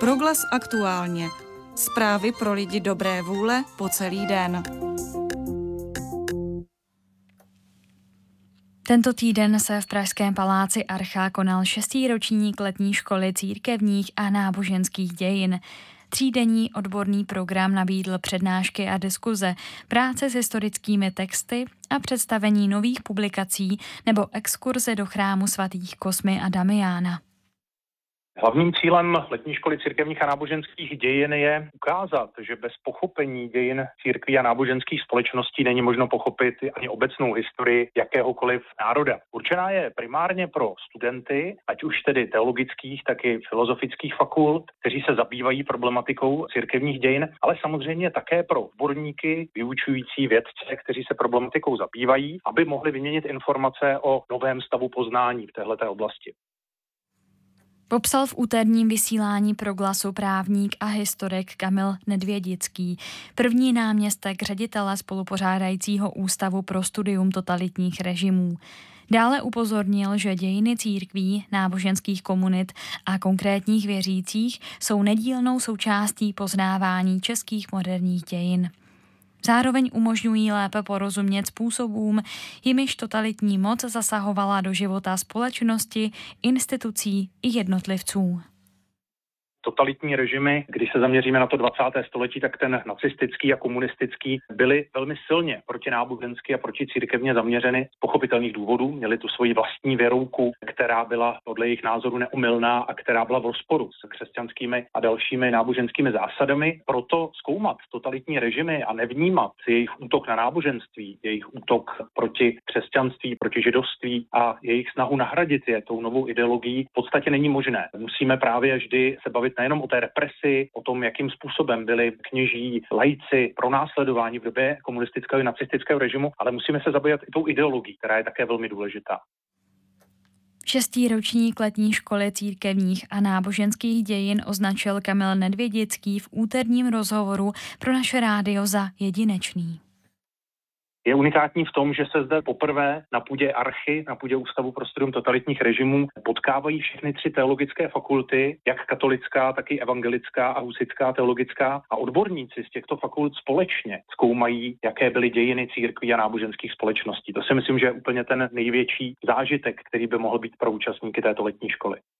Proglas aktuálně. Zprávy pro lidi dobré vůle po celý den. Tento týden se v pražském paláci Archa konal 6. ročník letní školy církevních a náboženských dějin. Třídenní odborný program nabídl přednášky a diskuze, práce s historickými texty a představení nových publikací nebo exkurze do chrámu svatých Kosmy a Damiána. Hlavním cílem letní školy církevních a náboženských dějin je ukázat, že bez pochopení dějin církví a náboženských společností není možno pochopit ani obecnou historii jakéhokoliv národa. Určená je primárně pro studenty, ať už tedy teologických, tak i filozofických fakult, kteří se zabývají problematikou církevních dějin, ale samozřejmě také pro odborníky, vyučující vědce, kteří se problematikou zabývají, aby mohli vyměnit informace o novém stavu poznání v téhleté oblasti. Popsal v úterním vysílání Proglasu právník a historik Kamil Nedvědický, první náměstek ředitele spolupořádajícího Ústavu pro studium totalitních režimů. Dále upozornil, že dějiny církví, náboženských komunit a konkrétních věřících jsou nedílnou součástí poznávání českých moderních dějin. Zároveň umožňují lépe porozumět způsobům, jimiž totalitní moc zasahovala do života společnosti, institucí i jednotlivců. Totalitní režimy, když se zaměříme na to 20. století, tak ten nacistický a komunistický byly velmi silně protinábožensky a proticírkevně zaměřeny z pochopitelných důvodů. Měli tu svoji vlastní věrouku, která byla podle jejich názoru neomylná a která byla v rozporu s křesťanskými a dalšími náboženskými zásadami. Proto zkoumat totalitní režimy a nevnímat jejich útok na náboženství, jejich útok proti křesťanství, proti židovství a jejich snahu nahradit je tou novou ideologií v podstatě není možné. Musíme právě vždy se bavit nejenom o té represi, o tom, jakým způsobem byli kněží, laici pronásledováni v době komunistického i nacistického režimu, ale musíme se zabývat i tou ideologií, která je také velmi důležitá. 6. ročník letní školy církevních a náboženských dějin označil Kamil Nedvědický v úterním rozhovoru pro naše rádio za jedinečný. Je unikátní v tom, že se zde poprvé na půdě Archy, na půdě Ústavu pro studium totalitních režimů potkávají všechny 3 teologické fakulty, jak katolická, tak i evangelická a husitská teologická, a odborníci z těchto fakult společně zkoumají, jaké byly dějiny církví a náboženských společností. To si myslím, že je úplně ten největší zážitek, který by mohl být pro účastníky této letní školy.